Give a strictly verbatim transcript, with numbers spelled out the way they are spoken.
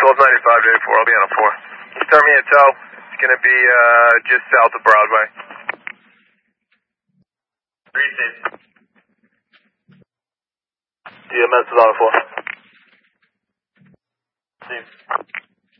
twelve ninety-five to eighty-four, I'll be on a four. Can you start me a tow? It's going to be uh, just south of Broadway. Three safe. D M S is on a four. Safe.